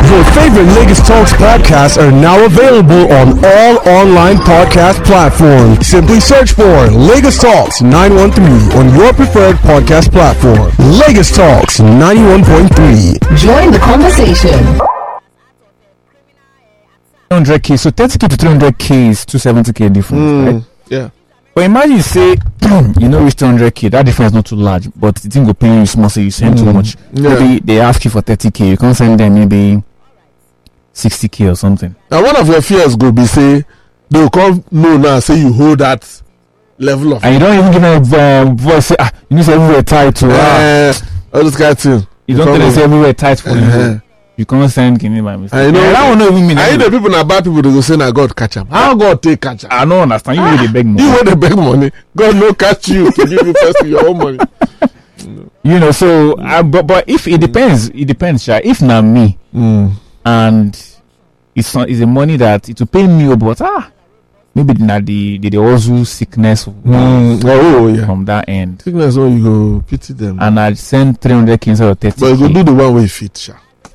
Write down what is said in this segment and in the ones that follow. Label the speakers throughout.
Speaker 1: Your favorite Lagos Talks podcasts are now available on all online podcast platforms. Simply search for Lagos Talks 913 on your preferred podcast platform. Lagos Talks 91.3.
Speaker 2: Join the conversation.
Speaker 3: 300k, so 30k to 300k is 270k difference, right?
Speaker 4: Yeah.
Speaker 3: But imagine you say, you know, it's 200k, that difference is not too large, but the thing will pay you small, so you send too much.
Speaker 4: Yeah.
Speaker 3: Maybe they ask you for 30k, you can't send them maybe 60k or something.
Speaker 4: Now, one of your fears go be say, they will come no now, say you hold that level of.
Speaker 3: And you don't even give them a voice, say, you need to say everywhere tight to
Speaker 4: all this kind of thing.
Speaker 3: You don't tell them say everywhere tight for you. You can't send Kini by mistake.
Speaker 4: I know.
Speaker 3: That one don't even mean
Speaker 4: I know
Speaker 3: anything.
Speaker 4: the people na bad people, they go say na God catch them. How God take catch them?
Speaker 3: I don't understand. You really beg money.
Speaker 4: You want to beg money. God no catch you to give you first your own money.
Speaker 3: You know, so but if it depends, Sha. If not me, and it's a money that it will pay me, but maybe not the also sickness from that end.
Speaker 4: Sickness, when you go pity them.
Speaker 3: And I send 300k instead of 30k.
Speaker 4: But you go do the one way fit, Sha.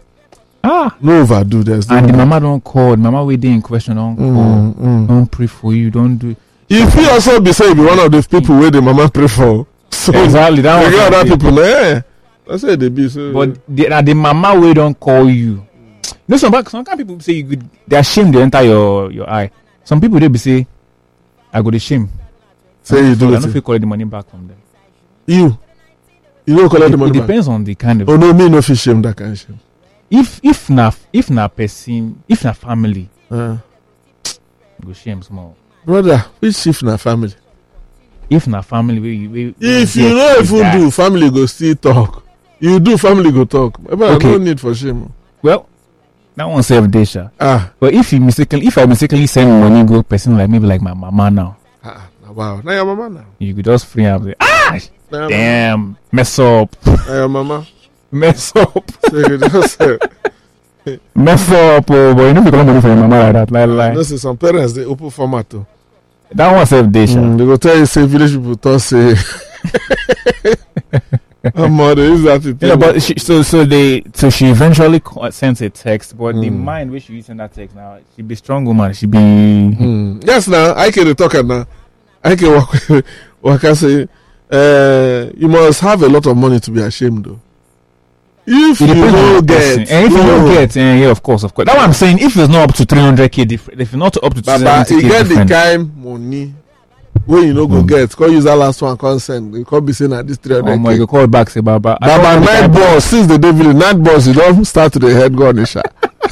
Speaker 4: No overdo. There's
Speaker 3: And
Speaker 4: no
Speaker 3: the mama don't call. The mama waiting in question don't call. Don't pray for you. Don't do.
Speaker 4: If you also be say be one of the people where the mama pray for. So
Speaker 3: Exactly. That
Speaker 4: you
Speaker 3: was
Speaker 4: get other people. That's why they be so.
Speaker 3: But the mama way don't call you. You know, some kind of people say they're ashamed they enter your eye. Some people they be say, I go to shame.
Speaker 4: say you do
Speaker 3: I
Speaker 4: it.
Speaker 3: don't feel collect the money back from them.
Speaker 4: You don't collect the money
Speaker 3: It
Speaker 4: back.
Speaker 3: depends on the kind of.
Speaker 4: Oh no, me no fit shame that kind of shame.
Speaker 3: If na person, if na family, go shame small.
Speaker 4: Brother, which shift na family?
Speaker 3: If na family, we
Speaker 4: If you know if you do, family go still talk. You do, family go talk. But
Speaker 3: Okay.
Speaker 4: no need for shame.
Speaker 3: Well, that one self desha.
Speaker 4: But
Speaker 3: But if I mistakenly send money go person like maybe like my mama now,
Speaker 4: wow. Now your mama now.
Speaker 3: you could just free up. Say,
Speaker 4: Now your
Speaker 3: damn, mess up,
Speaker 4: mama. Now your mama.
Speaker 3: mess up,
Speaker 4: So you just
Speaker 3: mess up. Oh, but you know because money for your mama like that, like.
Speaker 4: no, see some parents they open format too.
Speaker 3: That one self desha.
Speaker 4: They go tell you say village people talk say. Mother is that it.
Speaker 3: Yeah, but so she eventually sent a text, but the mind which she send that text now, she be strong woman, she be.
Speaker 4: Yes, now I can talk now. I can walk and say, you must have a lot of money to be ashamed though. If
Speaker 3: It
Speaker 4: you
Speaker 3: depends on
Speaker 4: don't
Speaker 3: the
Speaker 4: get,
Speaker 3: person. And if you don't get, yeah, of course. That's what I'm saying. If it's not up to 300k different, if it's not up to
Speaker 4: Baba,
Speaker 3: 270k
Speaker 4: you get the
Speaker 3: different,
Speaker 4: kind money when you no go get. Call use that last one consent. You can't be saying that this 300k.
Speaker 3: oh my, you call back say Baba.
Speaker 4: Baba, night boss since the devil night boss, you don't start to the head gun Isha.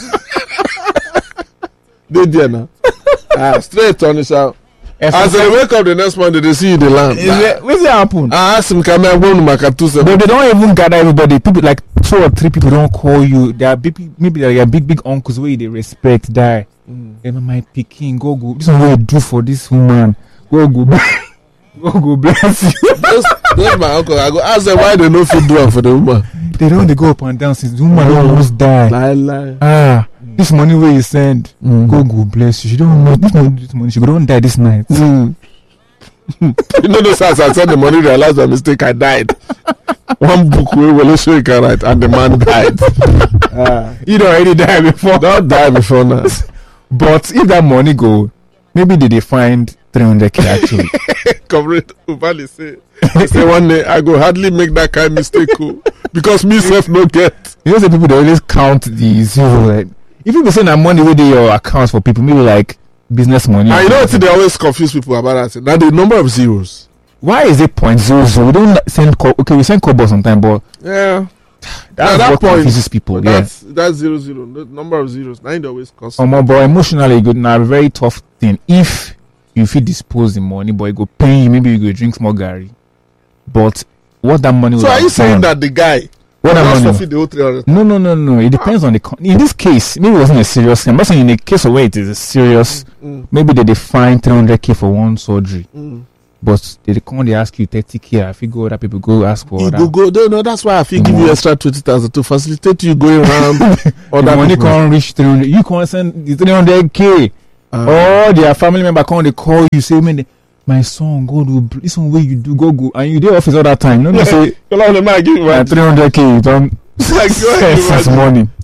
Speaker 4: They there now. Straight on Isha. As they wake up the next morning, they see you the land.
Speaker 3: What's that happen?
Speaker 4: I ask him, come here, go to Makatusa.
Speaker 3: But they don't even gather everybody. People like 2 or 3 people don't call you. They are big, maybe they are big uncles where they respect. Die. My picking, go. This is what you do for this woman. Go. Go bless you.
Speaker 4: Those my uncle. I go ask them why they no fit do it for the woman.
Speaker 3: They go up and down since the woman almost die.
Speaker 4: Lie.
Speaker 3: This money where you send, go bless you. She don't know this money. She don't die this night.
Speaker 4: You know those as I sent the money, realized my mistake. I died. One book we will show you can write, and the man died.
Speaker 3: You already died before.
Speaker 4: Don't die before now.
Speaker 3: But if that money go, maybe they find 300k actually.
Speaker 4: Comrade Ubali say one day I go hardly make that kind of mistake because me self no get.
Speaker 3: You know, the people they always count the zero. Like, if you be saying that money with your accounts for people, maybe like business money.
Speaker 4: I know they always confuse people about that. Now the number of zeros.
Speaker 3: Why is it 0.00? We don't send we send kobo sometimes, but
Speaker 4: yeah,
Speaker 3: that's
Speaker 4: that
Speaker 3: what
Speaker 4: point
Speaker 3: confuses people. Yeah,
Speaker 4: that's 00. The number of zeros. Now they always cost.
Speaker 3: But emotionally, good. Now very tough thing. If you feel dispose the money, but you go pay you, maybe you go drink small gari. But what that money?
Speaker 4: So are you saying that the guy?
Speaker 3: What that money?
Speaker 4: The whole 300?
Speaker 3: No. It depends on the. In this case, maybe it wasn't a serious scam. But in the case of where it is a serious, maybe they define 300k for one surgery. But they ask you 30k. If you go, other people go ask for.
Speaker 4: You go. No, that's why I feel give you extra 20,000 to facilitate you going around.
Speaker 3: The money can't reach 300. You can't send the 300k. Or their family member come, they call you, say, man, my son, go do this one way you do, go, and you do office all that time. No, say,
Speaker 4: 300k,
Speaker 3: you don't. Like, money.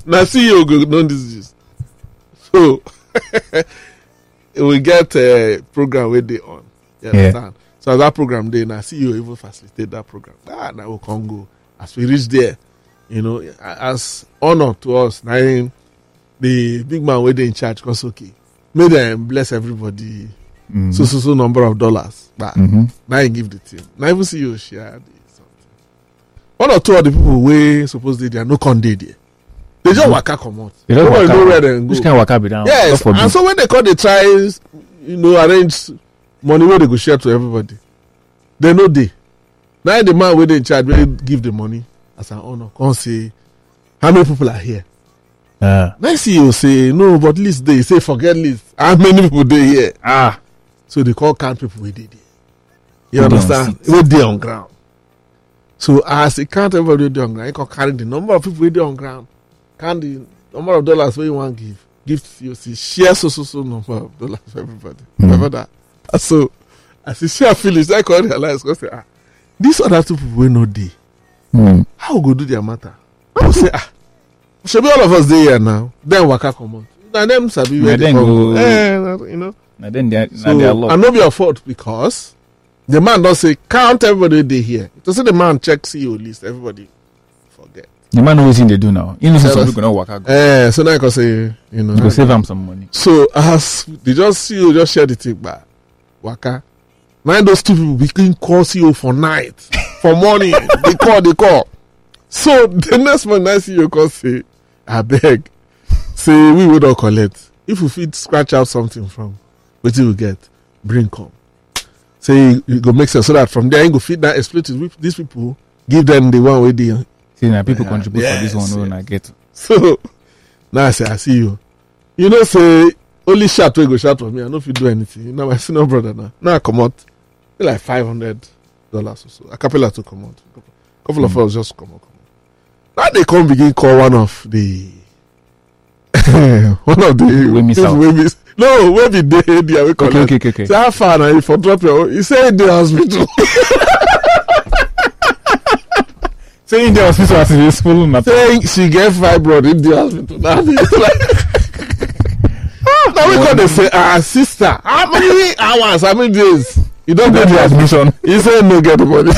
Speaker 4: Now CEO go know this gist. So we get a program where they on. You understand? So as that program day, now CEO even facilitate that program. Now we can go. As we reach there, as honor to us, now the big man where they in charge, cause okay, may them bless everybody. So number of dollars. But now you give the team. Now even CEO share something. One or two of the people we supposedly they are no con there. They just waka come out.
Speaker 3: They don't
Speaker 4: know where they go.
Speaker 3: Which kind of waka be down?
Speaker 4: Yes, and so when they call the tries, arrange money where they go share to everybody. They know they. Now the man where they in charge will give the money as an honor. Can't say how many people are here. Now CEO say no, but list they say forget list. How many people they here? So they call count people we did there. You understand? We there on ground. So as they count everybody there on ground, you can carry the number of people we there on ground. Count the number of dollars where you want to give. Give to COC. Share so number of dollars for everybody. Remember that. So as you share finish, I can realize because these other two people we know they. How we go do their matter? I will say should be all of us there here now. Then waka come on. Now them sabi where they go.
Speaker 3: And then they are
Speaker 4: lost. And not be your fault because the man don't say count everybody they here. To say the man check CEO list, everybody forget.
Speaker 3: The man knows what they do now. He knows some people not work out.
Speaker 4: So now I can say,
Speaker 3: go save him some money.
Speaker 4: So as they just CEO just share the thing back. Waka. Now those two people became call CEO for night, for morning. they call. So the next month I CEO call say, I beg, say we will not collect. If we fit scratch out something from what you will get, bring come. Say you go make sense so that from there you go feed that split it with these people, give them the one way they
Speaker 3: see now people contribute for this one when I get.
Speaker 4: So now I say I see you. Say only shout we go shout for me. I know if you do anything. Now my senior brother now I come out like $500 or so. A cappella to come out. A couple of us just come out. Now they come begin call one of the
Speaker 3: we miss out.
Speaker 4: No, where be they there? We call
Speaker 3: okay.
Speaker 4: Say how far now? If I drop your, you say in the hospital.
Speaker 3: Saying the hospital as it is full matter.
Speaker 4: Saying she get fibroid in the hospital. Now now we call they say, sister, how many hours? How many days? You don't get the
Speaker 3: admission.
Speaker 4: You say no get the money.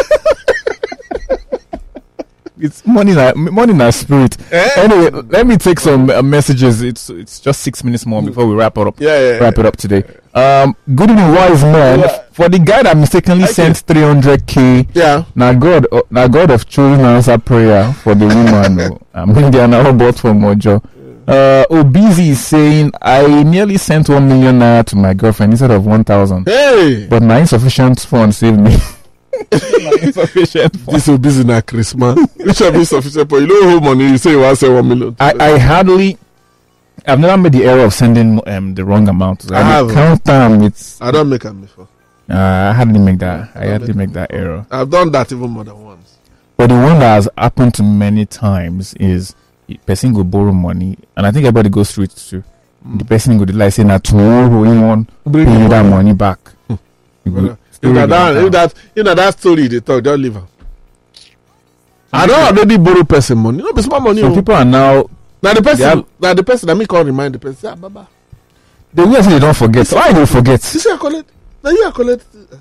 Speaker 3: It's money na spirit. Anyway, let me take some messages. It's just 6 minutes more before we wrap it up. Wrap it up today. Good evening, wise man. For the guy that mistakenly sent 300k. Now God have chosen answer prayer for the woman. I'm going to now bought for Mojo. Obizi is saying I nearly sent 1 million naira to my girlfriend instead of 1,000. But my insufficient funds saved me. Insufficient.
Speaker 4: This will be in a Christmas. Which will be sufficient for you know whole money. You say you want to say 1 million.
Speaker 3: I've never made the error of sending the wrong amount. I
Speaker 4: don't make them before.
Speaker 3: I hardly make that. I hardly make that error.
Speaker 4: I've done that even more than once.
Speaker 3: But the one that has happened to many times is person go borrow money, and I think everybody goes through it too. The person go like say now tomorrow you want bring that money back. If that story they talk, don't leave her. I don't already borrow person money. No, be small money. Some people are now
Speaker 4: the person that me can't remind the person. Baba.
Speaker 3: The way they don't forget. Why do you forget?
Speaker 4: You say I collect. Now you are collect.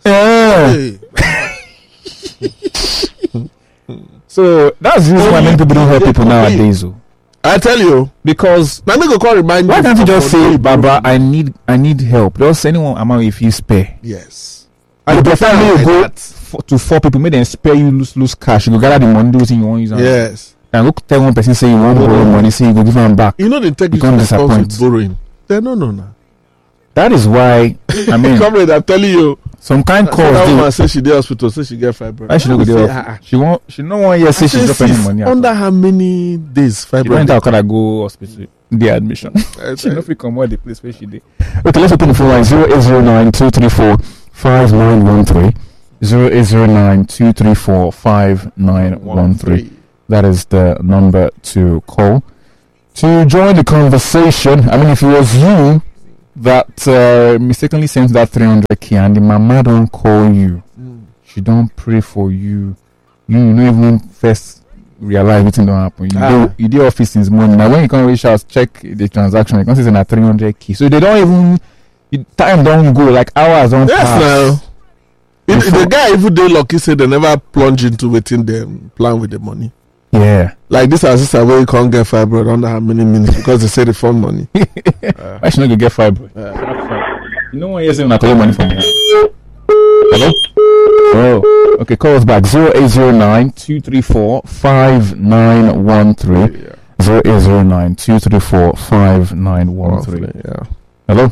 Speaker 3: So that's the reason why many people don't help people nowadays.
Speaker 4: I tell you,
Speaker 3: because
Speaker 4: now me go call remind.
Speaker 3: Why can't you just say, Baba, I need help? Just anyone amount if you spare.
Speaker 4: Yes.
Speaker 3: And the time you go to 4 people, make them spare you lose cash. You go gather the money, do thing you want use.
Speaker 4: Yes.
Speaker 3: And go tell one person say you want borrow money, say you go give them back.
Speaker 4: You know the integrity of borrowing. No.
Speaker 3: That is why I mean.
Speaker 4: Comrade, I'm telling you.
Speaker 3: Some kind calls.
Speaker 4: That woman say she did hospital, say she get fibroid.
Speaker 3: Why she no go there? She no 1 year say she drop any money.
Speaker 4: Under how many days fibroid?
Speaker 3: She don't enter go hospital. The admission. She no fit come out the place where she did. Okay, let's open the phone line 0809-234-5913. 0809-234-5913. That is the number to call to join the conversation. I mean, if it was you that mistakenly sent that 300k and the mama don't call you, she don't pray for you, you know even first realize wetin don happen. You dey office since morning. Now when you come reach house, check the transaction. You can see say na 300k. So they don't even time don't go, like hours don't pass.
Speaker 4: Now. The guy even dey lucky say they never plunge into wetin them plan with the money.
Speaker 3: Yeah.
Speaker 4: Like this our sister wey can't get fibroid under how many minutes because they say they found money.
Speaker 3: Why she not go get fibroid? You know what you're saying? I collect money from me. Hello? Oh, okay. Call us back 0809-234-5913. 0809-234-5913.
Speaker 4: Yeah.
Speaker 3: Hello?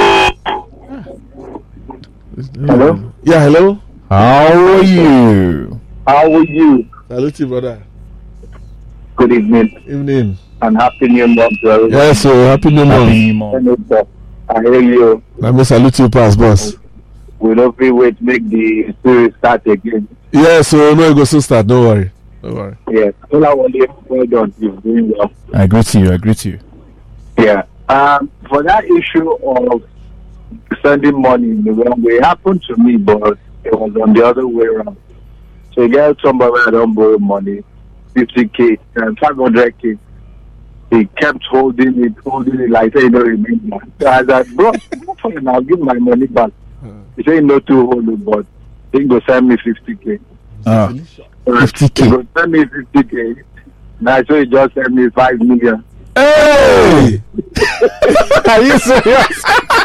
Speaker 5: Hello?
Speaker 4: Yeah, hello.
Speaker 3: How are you?
Speaker 5: How are you?
Speaker 4: Salute you, brother.
Speaker 5: Good evening
Speaker 4: Evening.
Speaker 5: and happy new month to everyone.
Speaker 4: Yes, so happy new month.
Speaker 5: I hear you.
Speaker 4: Let me salute you, pass boss.
Speaker 5: We don't feel wait to make the series start again.
Speaker 4: Yeah, so no, it goes to start. Don't worry. Don't worry.
Speaker 5: Yes. All I want to well done. You're doing well.
Speaker 3: I greet you.
Speaker 5: Yeah. For that issue of sending money in the wrong way, it happened to me, but it was on the other way around. So you get somebody that don't borrow money, 50k and 500k. He kept holding it like say, you don't remember. So I said, bro, I'll give my money back. He said, no, to hold it, but he go send me 50k.
Speaker 3: 50k.
Speaker 5: He go send me 50k. Now, so he just sent me 5 million.
Speaker 4: Hey!
Speaker 3: Are you serious?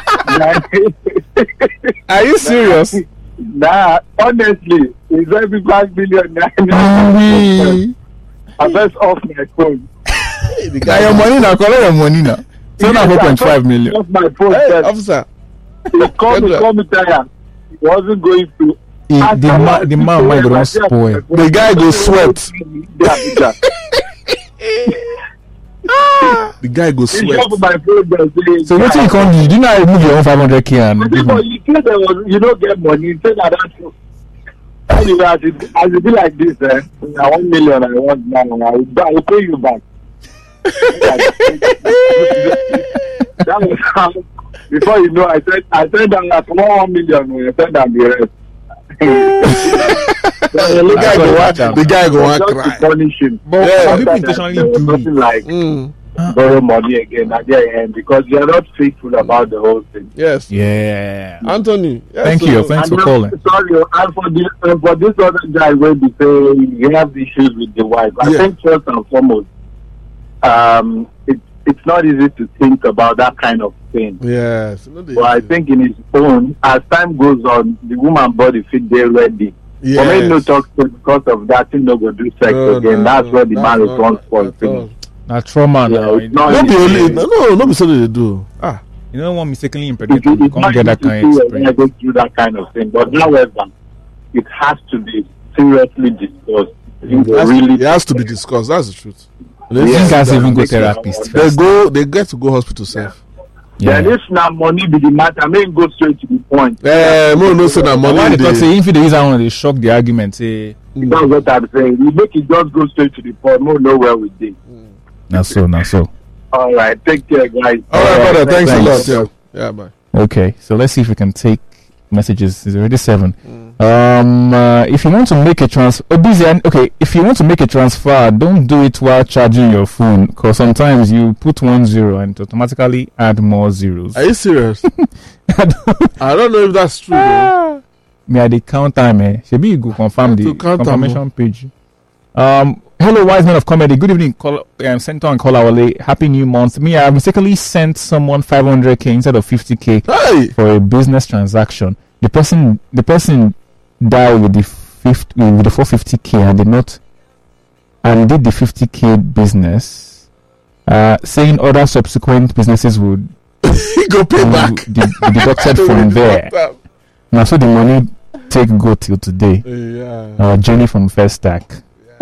Speaker 3: Are you serious?
Speaker 5: Nah, honestly, he sent me 5 million. I first off my phone.
Speaker 3: Now your money now, collect your money now. So now 4.5 million.
Speaker 5: Off my phone.
Speaker 4: Hey, officer.
Speaker 5: He called me tired. He wasn't going to.
Speaker 3: The man might go spoil.
Speaker 4: The guy go sweat. The guy go sweat.
Speaker 3: So what you can't do? You not remove your own 500k and give me.
Speaker 5: You said there was, you don't get money. You said that. Anyway, as it be like this, I 1 million I want now. I will pay you back. That was how, before you know, I said that at 1 million. I said that the rest.
Speaker 4: The guy go want cry.
Speaker 5: Punish him.
Speaker 3: But
Speaker 4: Yeah.
Speaker 3: some people intentionally do
Speaker 5: nothing
Speaker 3: it.
Speaker 5: like borrow money again at the end because they are not faithful about the whole thing.
Speaker 4: Yes.
Speaker 3: Yeah.
Speaker 4: Anthony. Yes,
Speaker 3: Thank you. Thanks for calling.
Speaker 5: Sorry, and for this other guy where they say he has issues with the wife. I think first and foremost, it's not easy to think about that kind of thing.
Speaker 4: Yes.
Speaker 5: But I think in his own, as time goes on, the woman body fit there ready.
Speaker 4: Yes.
Speaker 5: But maybe no talk to because of that, thing no go do sex again. That's where the marriage wants for finish.
Speaker 3: That trauma now.
Speaker 5: It's not
Speaker 4: Not be
Speaker 5: easy.
Speaker 4: only no be so they do.
Speaker 3: You don't want mistakenly
Speaker 5: It's
Speaker 3: impregnated. You
Speaker 5: not
Speaker 3: can't get that
Speaker 5: easy
Speaker 3: kind of
Speaker 5: to
Speaker 3: experience.
Speaker 5: go through that kind of thing. But however, it has to be seriously discussed.
Speaker 4: It has to be discussed. That's the truth.
Speaker 3: You guys even go therapist first.
Speaker 4: They get to go hospital safe.
Speaker 5: Then if now money be the matter, I mean go straight to the point.
Speaker 4: No say that
Speaker 3: Why
Speaker 4: money.
Speaker 3: they talk say if they use that one, they shock the argument. Say
Speaker 5: That's what I'm saying. We make it just go straight to the point. No know where we did.
Speaker 3: not so.
Speaker 5: All right, take care, guys.
Speaker 4: All right, brother. Thanks a
Speaker 3: Thanks.
Speaker 4: lot. Yeah, bye.
Speaker 3: Okay, so let's see if we can take messages. It's already 7. If you want to make a transfer, if you want to make a transfer, don't do it while charging your phone, because sometimes you put 10 and it automatically add more zeros.
Speaker 4: Are you serious? I don't know if that's true. Though.
Speaker 3: Me at the count time, Shebi you go confirm the
Speaker 4: To count time,
Speaker 3: confirmation page. Hello, wise men of comedy. Good evening, Senator and Kolawole. Happy new month. Me, I mistakenly sent someone 500k instead of 50k
Speaker 4: Hey,
Speaker 3: for a business transaction. The person died with the 450k and did the 50k business, saying other subsequent businesses would
Speaker 4: he go pay back.
Speaker 3: be deducted from there. Now, so the money go till today.
Speaker 4: Yeah.
Speaker 3: Jenny from First Stack.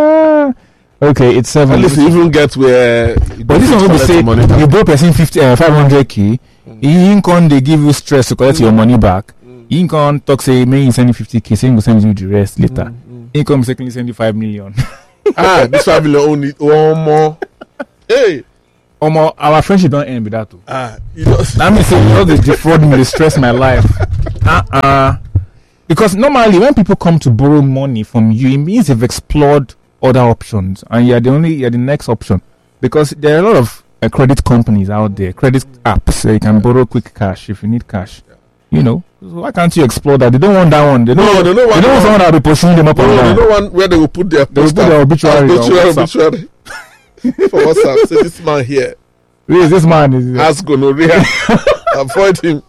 Speaker 3: Okay, it's 7.
Speaker 4: At least you even get where.
Speaker 3: But this one will be say you borrow person 500k. You can't they give you stress to collect your money back. You can't talk say may you send you 50k, say you go send you the rest later. You come secondly send you 5 million.
Speaker 4: This 5 million only one more. Hey,
Speaker 3: our friendship don't end with that too.
Speaker 4: you know.
Speaker 3: That means say all this defraud me, they stress my life. Because normally when people come to borrow money from you, it means they've explored other options, and you're the next option, because there are a lot of credit companies out there, credit apps. You can borrow quick cash if you need cash. You know, why can't you explore that? They don't want that one. They don't want someone that will be pursuing them up and down.
Speaker 4: They don't want where they will put their
Speaker 3: obituary.
Speaker 4: For WhatsApp. Say this man here.
Speaker 3: This man is
Speaker 4: has gonorrhea. Avoid him.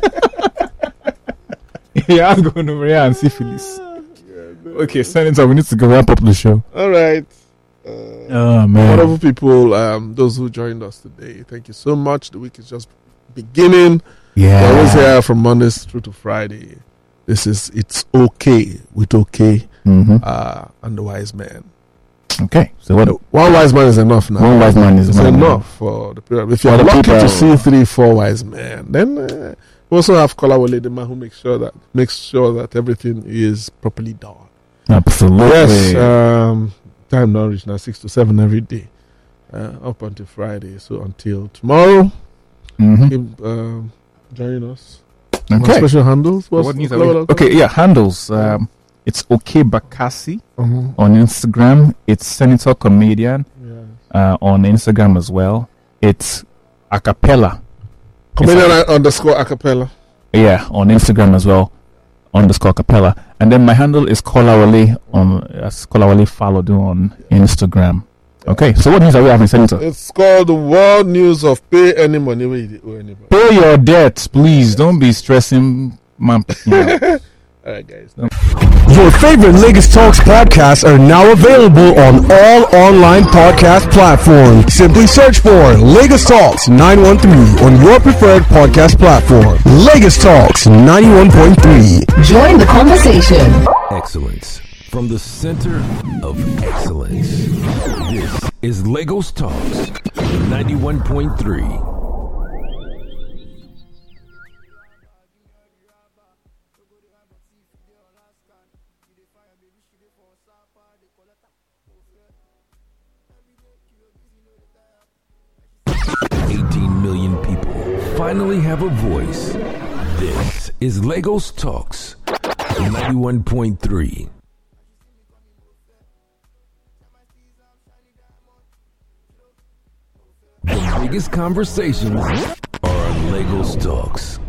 Speaker 3: He has gonorrhea and syphilis. Okay, Senator, we need to go wrap up the show.
Speaker 4: All right.
Speaker 3: Oh man,
Speaker 4: wonderful people. Those who joined us today, thank you so much. The week is just beginning.
Speaker 3: Yeah,
Speaker 4: we're always here from Mondays through to Friday. It's okay with okay, and the wise man.
Speaker 3: Okay, so what?
Speaker 4: One wise man is enough now.
Speaker 3: One wise man is
Speaker 4: enough for the period. If you're lucky to see 3-4 wise men, then we also have Kolawole, the man who makes sure that everything is properly done.
Speaker 3: Absolutely.
Speaker 4: Yes. Time now reach now 6 to 7 every day, up until Friday. So until tomorrow, keep joining us.
Speaker 3: Okay.
Speaker 4: Special handles.
Speaker 3: What news are we? Okay, yeah, handles. It's OK Bakassi on Instagram. It's Senator Comedian on Instagram as well. It's Acapella.
Speaker 4: Comedian _ Acapella.
Speaker 3: Yeah, on Instagram as well. _Acapella. And then my handle is Kolawole Kolawole Falodu on Instagram. Okay, so what news are we having, Senator?
Speaker 4: It's called the World News of Pay Any Money Where you owe anybody.
Speaker 3: Pay your debts, please. Don't be stressing, man.
Speaker 4: All right, guys.
Speaker 1: Your favorite Lagos Talks podcasts are now available on all online podcast platforms. Simply search for Lagos Talks 913 on your preferred podcast platform. Lagos Talks 91.3.
Speaker 2: Join the conversation.
Speaker 6: Excellence. From the center of excellence. This is Lagos Talks 91.3. Finally have a voice. This is Lagos Talks 91.3. The biggest conversations are on Lagos Talks.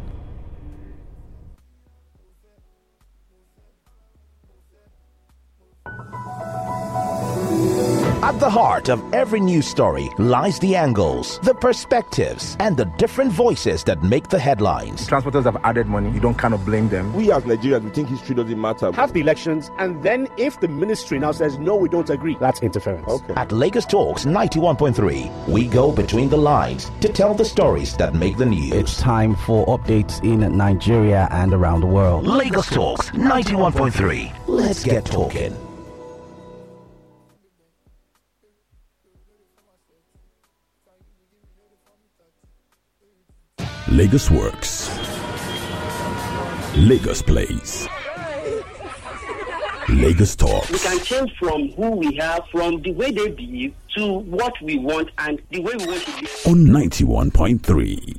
Speaker 7: At the heart of every news story lies the angles, the perspectives, and the different voices that make the headlines.
Speaker 8: Transporters have added money. You don't kind of blame them.
Speaker 9: We as Nigerians, we think history doesn't matter.
Speaker 10: Have the elections, and then if the ministry now says, no, we don't agree, that's interference.
Speaker 7: Okay. At Lagos Talks 91.3, we go between the lines to tell the stories that make the news.
Speaker 11: It's time for updates in Nigeria and around the world.
Speaker 7: Lagos Talks 91.3. Let's get talking.
Speaker 6: Lagos Works. Lagos Plays. Lagos Talks.
Speaker 12: We can change from who we have, from the way they behave, to what we want and the way we want to be.
Speaker 6: On 91.3.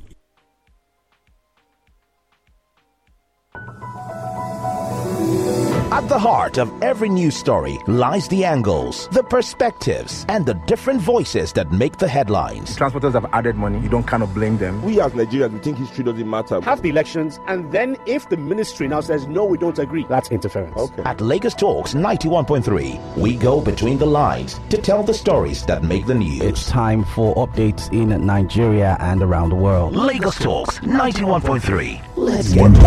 Speaker 7: At the heart of every news story lies the angles, the perspectives, and the different voices that make the headlines.
Speaker 8: Transporters have added money. You don't kind of blame them.
Speaker 9: We as Nigerians, we think history doesn't matter.
Speaker 10: Have the elections, and then if the ministry now says, no, we don't agree, that's interference.
Speaker 7: Okay. At Lagos Talks 91.3, we go between the lines to tell the stories that make the news.
Speaker 11: It's time for updates in Nigeria and around the world.
Speaker 7: Lagos Talks 91.3. Let's get